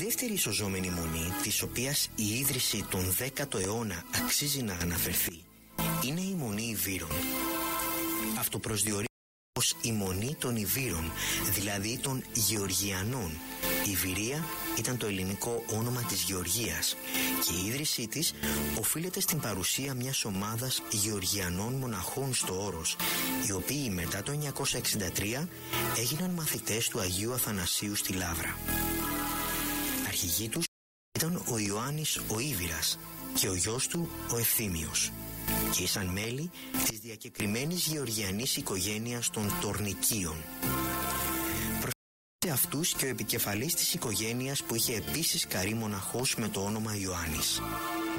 δεύτερη ισοζώμενη μονή, της οποίας η ίδρυση τον 10ο αιώνα αξίζει να αναφερθεί, είναι η μονή Ιβύρων. Αυτοπροσδιορίζεται ως η μονή των Ιβύρων, δηλαδή των Γεωργιανών. Η Ιβυρία ήταν το ελληνικό όνομα της Γεωργίας και η ίδρυσή της οφείλεται στην παρουσία μιας ομάδας Γεωργιανών μοναχών στο Όρος, οι οποίοι μετά το 963 έγιναν μαθητές του Αγίου Αθανασίου στη Λαύρα. Αρχηγοί τους ήταν ο Ιωάννης ο Ήβυρας και ο γιος του ο Ευθύμιος και ήσαν μέλη της διακεκριμένης γεωργιανής οικογένειας των Τορνικίων. Προσθέτει αυτούς και ο επικεφαλής της οικογένειας που είχε επίσης καρεί μοναχός με το όνομα Ιωάννης.